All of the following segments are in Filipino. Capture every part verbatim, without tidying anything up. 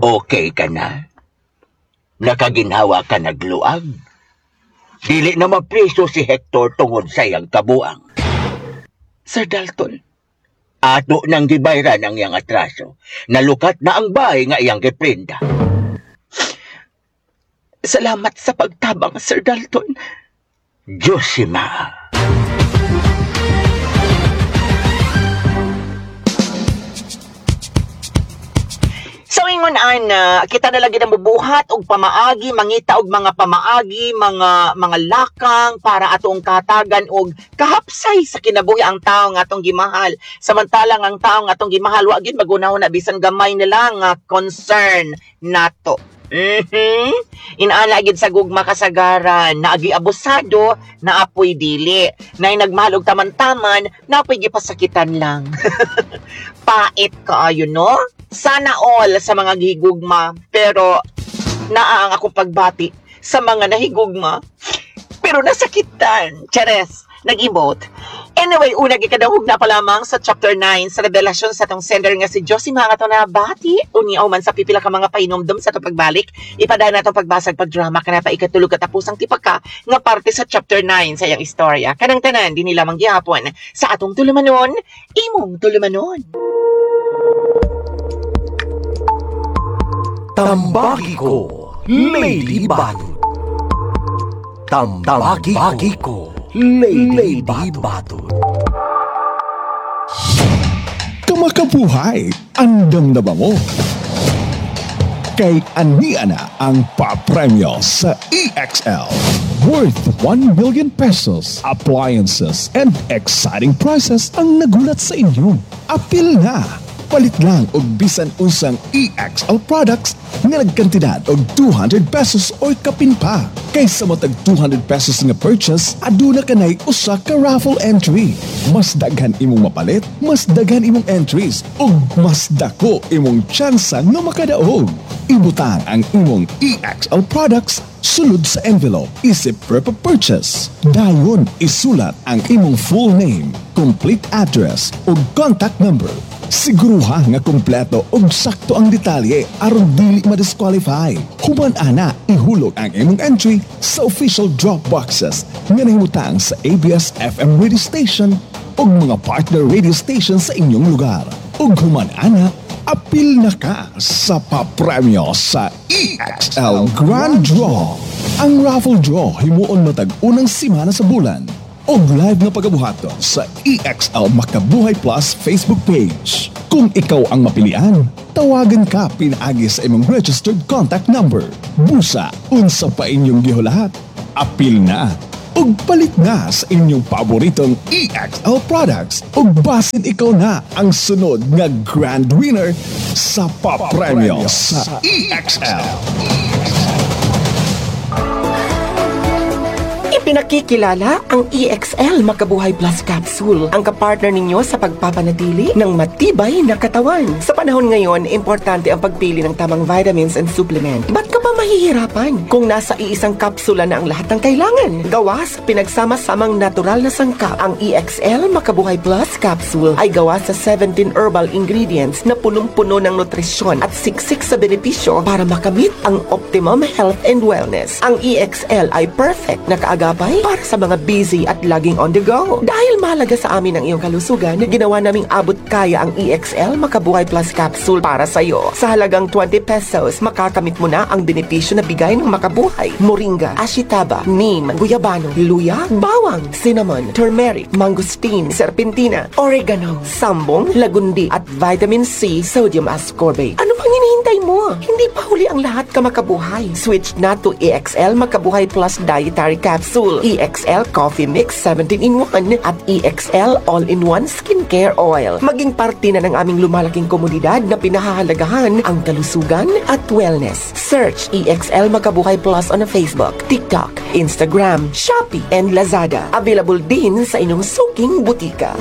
Okay ka na? Nakaginhawa ka nagluag? Dili na mapriso si Hector tungod sa iyang kabuang. Sir Dalton, ato nang gibayran ang iyang atraso. Nalukat na ang bahay nga iyang giprinda. Salamat sa pagtabang, Sir Dalton. Josima. So ingon ana, kita na lagi na bubuhat og pamaagi, mangita og mga pamaagi, mga mga lakang para atong katagan og kahapsay sa kinabuhi ang tawo nga atong gimahal. Samantalang ang tawo nga atong gimahal wa gyud magunahon na bisan gamay nila nga concern nato. Mhm. Inaala gid sa gugma kasagaran, naagi abusado, naapoy dili. Nay nagmahal og taman-taman, naapoy gipasakitan lang. Pait kaayo no? Sana all sa mga gihigugma, pero naa ang akong pagbati sa mga nahigugma, pero nasakitan. Chares, nag-emote. Anyway, una gikadahog na pa lamang sa chapter nine sa revelasyon sa tong sender nga si Josima nga to na bati. Uniaw man sa pipila ka mga painomdom sa itong pagbalik. Ipadaan na itong pagbasag pagdrama ka na pa ikatulog katapusang tipaka nga parte sa chapter nine sa iyang istorya. Kanang tanan, di nila manggihapon sa atong tulumanon, imong tulumanon. Tambaki ko, Lady Batot. Tambaki ko, Lady Batot. Kamakabuhay, andam na ba mo? Kay ania na ang papremyo sa E X L. Worth one million pesos, appliances, and exciting prizes ang nagulat sa inyo. Apil na! Palit lang og bisan unsang E X L products nga nagkantidad og two hundred pesos or kapin pa. Kaysa matag two hundred pesos nga purchase, aduna kanay usa ka raffle entry. Mas daghan imong mapalit, mas daghan imong entries, ug mas dako imong tsansa nga makadaog. Ibutang ang imong E X L products sulod sa envelope isip per purchase. Dayon isulat ang imong full name, complete address ug contact number. Siguruha nga kompleto ug sakto ang detalye aron dili ma-disqualify. Human ana ihulog ang imong entry sa official drop boxes nga nahimutang sa A B S F M radio station ug mga partner radio station sa inyong lugar. Ug human ana apil na ka sa papremyo sa E X L Grand Draw. Ang raffle draw himuon matag unang simana sa bulan. Og live nga pagabuhaton sa E X L Makabuhay Plus Facebook page. Kung ikaw ang mapilian, tawagan ka pinaagi sa imong registered contact number. Busa, unsa pa inyong gihulahat. Apil na, ug palit na sa inyong paboritong E X L products. Ug basin ikaw na ang sunod nga grand winner sa papremyo sa E X L. Pinakikilala ang E X L Makabuhay Plus Capsule, ang kapartner ninyo sa pagpapanatili ng matibay na katawan. Sa panahon ngayon, importante ang pagpili ng tamang vitamins and supplement. Ba't ka pa mahihirapan kung nasa iisang kapsula na ang lahat ng kailangan? Gawas, pinagsama-samang natural na sangkap. Ang E X L Makabuhay Plus Capsule ay gawa sa seventeen herbal ingredients na punong-puno ng nutrisyon at siksik sa benepisyo para makamit ang optimum health and wellness. Ang E X L ay perfect na kaagapay para sa mga busy at laging on the go. Dahil mahalaga sa amin ang iyong kalusugan, ginawa naming abot kaya ang E X L Makabuhay Plus Capsule para sa iyo. Sa halagang twenty pesos, makakamit mo na ang benepisyo na bigay ng Makabuhay. Moringa, ashitaba, neem, guyabano, luya, bawang, cinnamon, turmeric, mangosteen, serpentina, oregano, sambong, lagundi, at vitamin C, sodium ascorbate. Ano pang hinihintay mo? Hindi pa huli ang lahat ka Makabuhay. Switch na to E X L Makabuhay Plus Dietary Capsule, E X L Coffee Mix seventeen in one at E X L All-in-One Skincare Oil. Maging parte na ng aming lumalaking komunidad na pinahahalagahan ang kalusugan at wellness. Search E X L Makabuhay Plus on Facebook, TikTok, Instagram, Shopee, and Lazada. Available din sa inyong suking butika.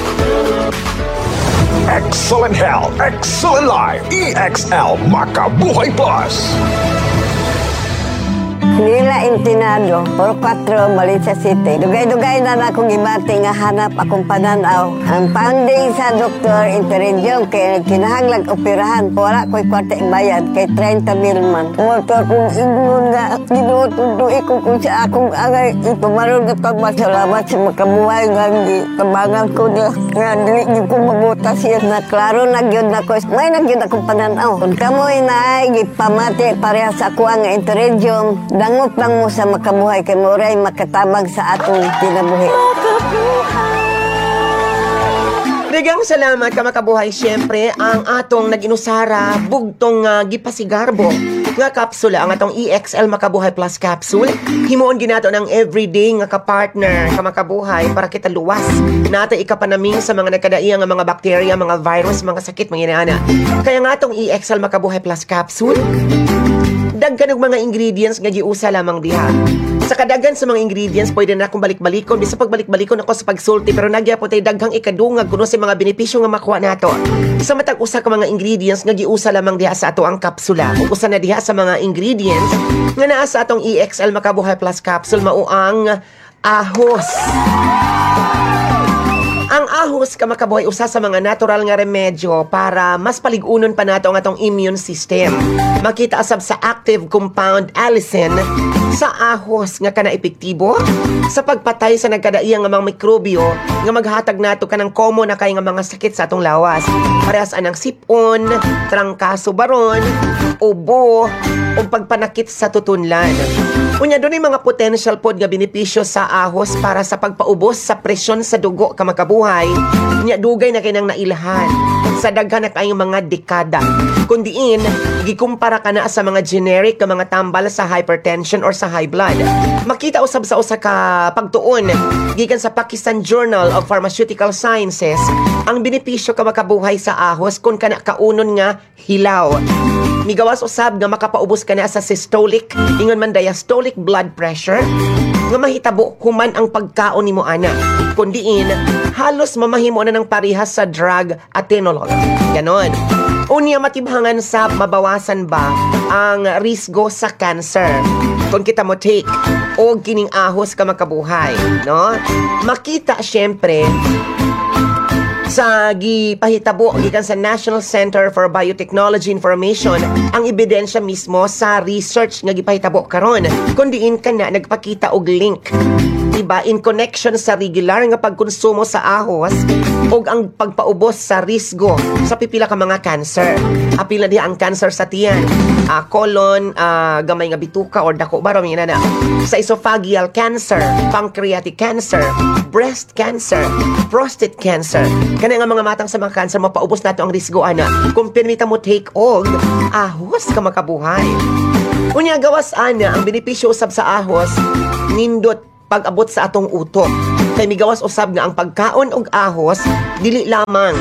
Excellent health, excellent life. E X L Makabuhay Plus. Nila Intinado, Puro Cuatro, Valencia City. Dugay-dugay na na akong gibati nga hanap akong pananaw. Ang founding sa doktor Interregion kay kinahanglag operahan. Wala ko'y kwarte bayad kay thirty mil man. Motor kong ingon nga ginutuduy ko kung sa akong angay ipamarong at pagmasalamat sa makabuhay nga kabangan ko niya. Nga dili niyo ko mabutas yan na klaro nagyod na ko. May nagyod akong pananaw. Kung kamoy na ay gipamati pareha sa ako ang Interregion, dangot lang mo sa makabuhay kay Moray makatabang sa atong kinabuhi. Daghang salamat ka makabuhay. Siyempre, ang atong nag-inusara, bugtong uh, gipasigarbo nga kapsula, ang atong E X L Makabuhay Plus Capsule. Himuon ginato ng everyday nga kapartner ka makabuhay para kita luwas. Nato ikapanaming sa mga nagkadaiyang nga mga bakterya, mga virus, mga sakit, mga inaana. Kaya nga atong E X L Makabuhay Plus Capsule, daghan og mga ingredients nga giusa lamang diha. Sa kadagan sa mga ingredients, pwede na akong balik-balikon. Bisa pagbalik-balikon ako sa pagsulti, pero nagya po tayo daghang ikadungag kuno sa mga benepisyo nga makuha nato. Sa matag usa ka mga ingredients nga giusa lamang diha sa ato ang kapsula. Ug usa na diha sa mga ingredients nga naa sa atong E X L Makabuhay Plus Capsule mao ang ahos. Ang ahos ka makabuhay usa sa mga natural nga remedyo para mas paligunon pa nato ang atong immune system. Makita asab sa active compound allicin sa ahos nga kana epektibo sa pagpatay sa nagkadaiyang nga mga mikrobyo nga maghatag nato kanang common na kay nga mga sakit sa atong lawas. Parehas anang sipon, trangkaso baron, ubo, o pagpanakit sa tutunlan. Unya dunay mga potential pod nga benepisyo sa ahos para sa pagpaubos sa presyon sa dugo ka makabuhay. Nya dugay na kinang nailhan sa daghan na kayong mga dekada. Kundiin gikumpara kana sa mga generic nga mga tambal sa hypertension or sa high blood. Makita usab sa usa ka pagtuon gikan sa Pakistan Journal of Pharmaceutical Sciences ang benepisyo ka makabuhay sa ahos kun kana kaunon nga hilaw. Migawas usab nga makapaubos ka na sa systolic, ingon man diastolic blood pressure, nga mahitabo human ang pagkaon nimo ana. Kundiin, halos mamahimo na ng parihas sa drug atenolol. Ganon. Unya matibhangan sa mabawasan ba ang risgo sa cancer kung kita mo take o kining ahos ka makabuhay, no? Makita syempre sa gipahitabo gikan sa National Center for Biotechnology Information ang ebidensya mismo sa research nga gipahitabo karon kun diin kana nagpakita og link, diba, in connection sa regular nga pagkonsumo sa ahos ug ang pagpaubos sa risgo sa pipila ka mga cancer. Apil na diha ang cancer sa tiyan, uh, colon, uh, gamay nga bituka or dako ba ron na sa esophageal cancer, pancreatic cancer, breast cancer, prostate cancer. Kana nga mga matang sa mga cancer, mapaubos nato ang risgo ana kung permita mo take og ahos ka makabuhay. Unya gawas ana ang benepisyo usab sa ahos nindot pag-abot sa atong utok. Kay migawas usab nga ang pagkaon og ahos dili lamang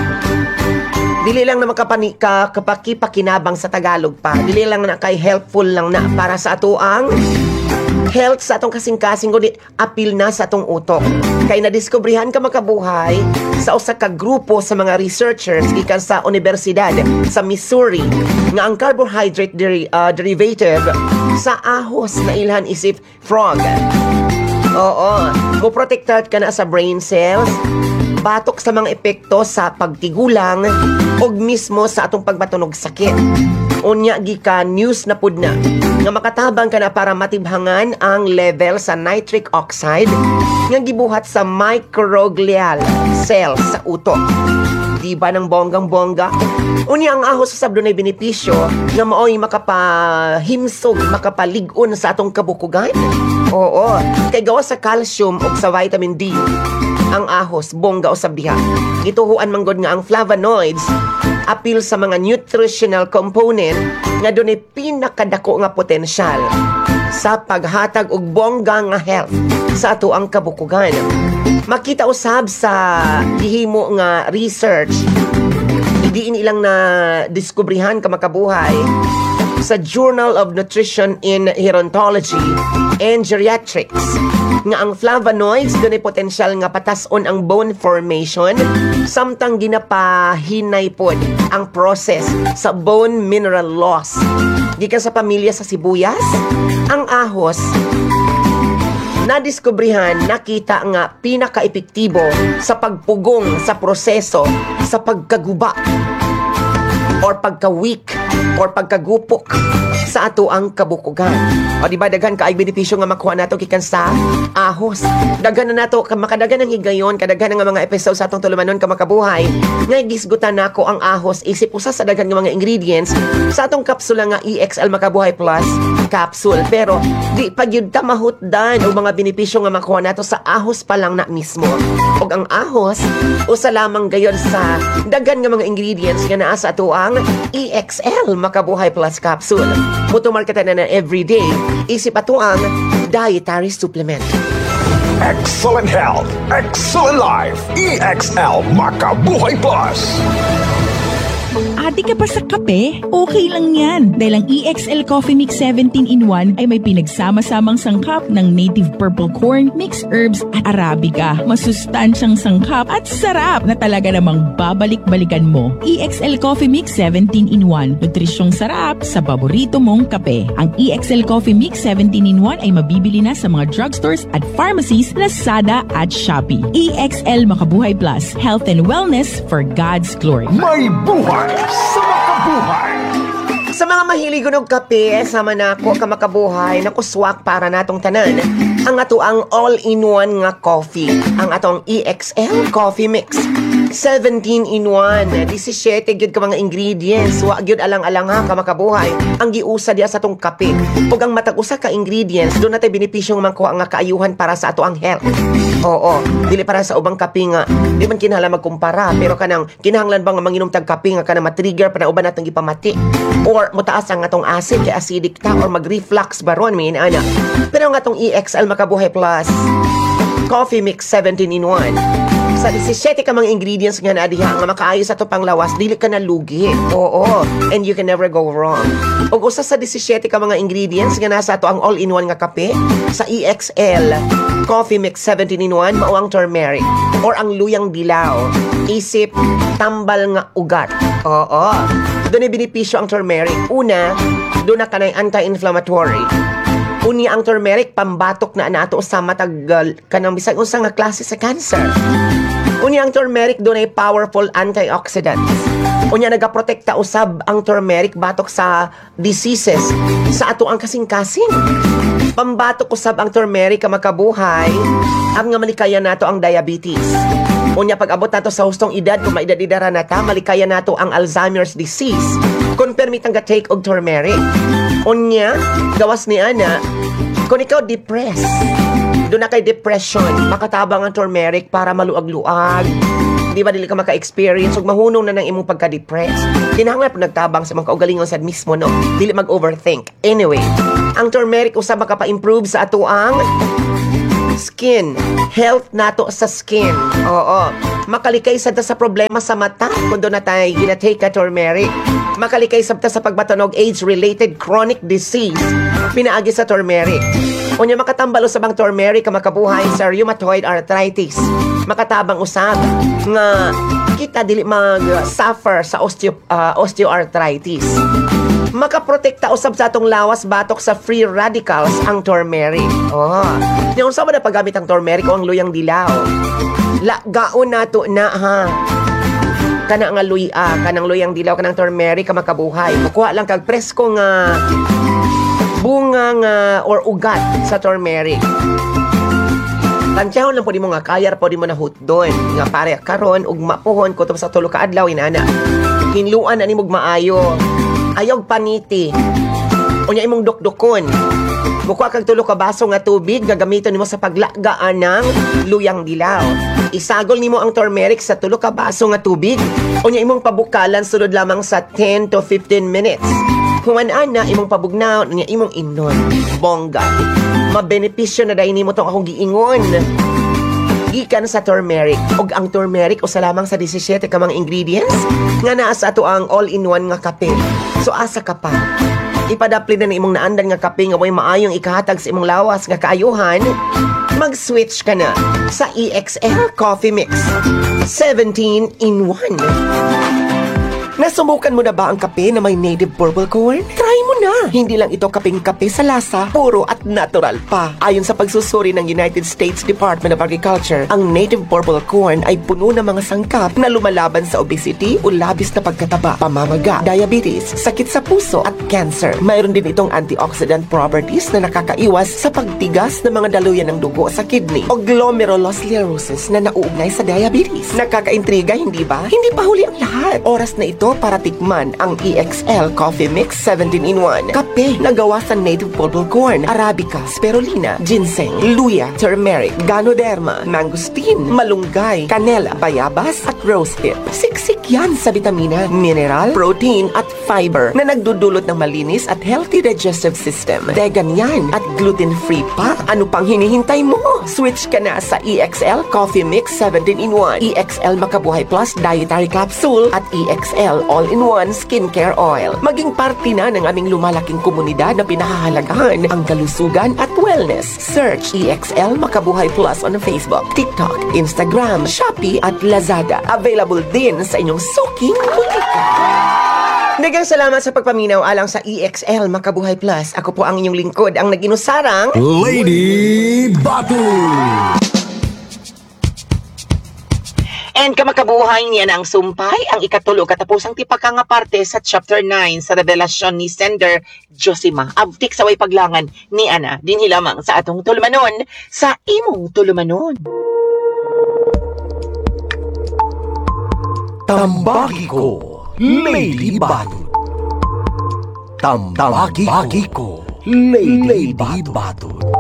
dili lang na makapani ka kapakipakinabang sa Tagalog pa. Dili lang na kay helpful lang na para sa ato ang health sa atong kasing-kasing kundi apil na sa atong utok. Kay nadiskubrihan ka makabuhay sa usa ka grupo sa mga researchers gikan sa Universidad sa Missouri nga ang carbohydrate deri- uh, derivative sa ahos na ilhan isip frog. Oo, mo-protected ka na sa brain cells, batok sa mga epekto sa pagtigulang og mismo sa atong pagmatunog sakit. Unya gikan news na pud na nga makatabang ka na para matibhangan ang level sa nitric oxide nga gibuhat sa microglial cells sa utok. Di ba ng bonggang-bongga? Unya ang ahos sa sabdo na benepisyo nga maoy makapahimsog, makapaligon sa atong kabukugan. Oo, kay gawa sa calcium ug sa vitamin D. Ang ahos, bongga usab diha. Gituhuan manggod nga ang flavonoids apil sa mga nutritional component nga dunay pinakadako nga potensyal sa paghatag og bongga nga health sa ato ang kabukugan. Makita usab sa gihimo nga research, diin ilang na diskubrihan ka makabuhay sa Journal of Nutrition in Gerontology and Geriatrics nga ang flavonoids dunay potensyal nga patason ang bone formation samtang ginapahinay pod ang process sa bone mineral loss. gikan sa pamilya sa sibuyas. Ang ahos nadiskubrihan, nakita nga pinaka-epektibo sa pagpugong sa proseso sa pagkaguba or pagka-weak or pagkagupok sa ato ang kabukugan. O di ba daghan ka ay benepisyo nga makuha nato gikan sa ahos. Daghan na nato makadagan ng higayon, kadaghan nga mga episode sa atong tulumanon ka makabuhay. Nga gisgutan nako ang ahos isip usa sa daghan nga mga ingredients sa atong kapsula nga E X L Makabuhay Plus capsule. Pero di pa gyud ta mahutdan og mga benepisyo nga makuha nato sa ahos pa lang na mismo. Og ang ahos usa lamang gayon sa daghan nga mga ingredients nga naa sa ato ang E X L Makabuhay Plus capsule. Mutumar ka na na everyday, isip ato ang dietary supplement. Excellent health, excellent life. E X L Makabuhay Plus. Ate ka pa sa kape? Okay lang yan. Dahil ang E X L Coffee Mix seventeen in one ay may pinagsama-samang sangkap ng native purple corn, mixed herbs at Arabica. Masustansyang sangkap at sarap na talaga namang babalik-balikan mo. E X L Coffee Mix seventeen in one. Nutrisyong sarap sa paborito mong kape. Ang E X L Coffee Mix seventeen in one ay mabibili na sa mga drugstores at pharmacies, Lazada at Shopee. E X L Makabuhay Plus. Health and wellness for God's glory. May buhay sa makabuhay. Sa mga mahilig og kape, sama na ako ka makabuhay na kuswak para natong tanan. Ang ato ang all-in-one nga coffee. Ang atong E X L Coffee Mix. seventeen in one. seventeen gyud ka mga ingredients. Wa gyud alang-alang ha ka makabuhay. Ang giusa diya sa atong kape. Ug ang matag usa ka ingredients, doon natay benepisyong makuha nga kaayuhan para sa ato ang health. Oo, dili para sa ubang kape nga. Di man kinahanglan magkumpara, pero kanang kinahanglan ba nga manginom tag kape nga kanang matrigger pa na uban natong gipamati. Or mutaas ang atong acid kay acidic ta or mag-reflux baron min ana. Pero ang atong E X L Makabuhay Plus Coffee Mix seventeen in one. Sa seventeen ka mga ingredients nga na diha nga makaayo sa to pang lawas, dili ka na lugi. Oo, and you can never go wrong. Ug usa sa seventeen ka mga ingredients nga nasa to ang all-in-one nga kape sa E X L Coffee Mix seventeen in one mao ang turmeric or ang luyang dilaw. Isip tambal nga ugat. Oo. Doon ay benepisyo ang turmeric. Una, doon na kanay anti-inflammatory. Unya ang turmeric pambatok na anato sa matagal kanang bisag unsa nga klase sa cancer. Unya ang turmeric doon ay powerful antioxidants. Unya nagaprotekta usab ang turmeric batok sa diseases sa ato ang kasing-kasing. Pambatok usab ang turmeric ka makabuhay ang nga malikaya nato ang diabetes. Unya pag-abot nato sa hustong edad kung maedad-edara na ta, malikaya nato ang Alzheimer's disease. Kung permit ang ga-take og turmeric. Unya, gawas ni ana, kung ikaw depressed, doon na kay depression, makatabang ang turmeric para maluag-luag. Di ba dili ka maka-experience ug mahunong na ng imong pagka-depressed. Kinahanglan pag nagtabang sa mga kaugalingon sad mismo, no? Dili mag-overthink. Anyway, ang turmeric usab makapa-improve sa ato ang skin. Health nato sa skin. Oo. Makalikay sad ta sa problema sa mata kung doon na tayo ginatake ka turmeric. Makalikay sad ta sa pagbatanog age-related chronic disease. Pinaagi sa turmeric. Unya makatambal usab ang turmeric ka makabuhay sa rheumatoid arthritis. Makatabang usab nga kita dili mag-suffer sa osteo, uh, osteoarthritis. Makaprotekta usab sa atong lawas batok sa free radicals ang turmeric. Oh. Yung sa ba na paggamit ang turmeric o ang luyang dilaw? La, gaon nato na ha. Kana nga luya, kanang luyang dilaw, kanang turmeric ka makabuhay. Kukuha lang kag presko nga bunga nga or ugat sa turmeric. Tansyahon lang po di mo nga kayar po di mo nahut doon. Nga pare karon ug mapuhon kutob sa tulo ka adlaw inana. Hinluan ani mog maayo. Ayaw paniti. Unya imong dukdukon. Mukha kag tulo ka baso nga tubig gagamiton nimo sa paglagaan ng luyang dilaw. Isagol nimo ang turmeric sa tulo ka baso nga tubig. Unya imong pabukalan sulod lamang sa ten to fifteen minutes. Human ana imong pabugnaw unya imong inon. Bongga. Mabenepisyo na dahil nimo tong akong giingon. Gikan sa turmeric. Og ang turmeric usa lamang sa seventeen ka mga ingredients nga naa sa ato ang all-in-one nga kape. So asa ka pa? Ipadapli na imong naandan nga kape nga way maayong ikahatag sa imong lawas nga kaayuhan. Mag-switch ka na sa E X L Coffee Mix seventeen in one. Nasubukan mo na ba ang kape na may native purple corn? Try mo na. Hindi lang ito kaping-kape sa lasa, puro at natural pa. Ayon sa pagsusuri ng United States Department of Agriculture, ang native purple corn ay puno ng mga sangkap na lumalaban sa obesity o labis na pagkataba, pamamaga, diabetes, sakit sa puso at cancer. Mayroon din itong antioxidant properties na nakakaiwas sa pagtigas ng mga daluyan ng dugo sa kidney o glomerulosclerosis na nauugnay sa diabetes. Nakakaintriga, hindi ba? Hindi pa huli ang lahat. Oras na ito para tikman ang E X L Coffee Mix seventeen in one. Kape na gawa sa native purple corn, arabica, spirulina, ginseng, luya, turmeric, ganoderma, mangosteen, malunggay, canela, bayabas at rosehip. Siksik yan sa vitamina, mineral, protein at fiber na nagdudulot ng malinis at healthy digestive system. Vegan yan at gluten-free pa. Ano pang hinihintay mo? Switch ka na sa E X L Coffee Mix seventeen in one, E X L Makabuhay Plus Dietary Capsule at E X L All-in-One Skincare Oil. Maging parte na ng aming lumalaking komunidad na pinahahalagahan ang kalusugan at wellness. Search E X L Makabuhay Plus on Facebook, TikTok, Instagram, Shopee at Lazada. Available din sa inyong suking butika. Daghang salamat sa pagpaminaw alang sa E X L Makabuhay Plus. Ako po ang inyong lingkod, ang nag-inusarang Lady Batul. And kamakabuhay niya na ang sumpay, ang ikatulo katapusang tipaka nga parte sa chapter nine sa revelasyon ni Sender Josima. Abtik sa way paglangan ni Ana, dinhi lamang sa atong tulumanon, sa imong tulumanon. Tambagi ko, Lady Batul. Tambagi ko, Lady Batul.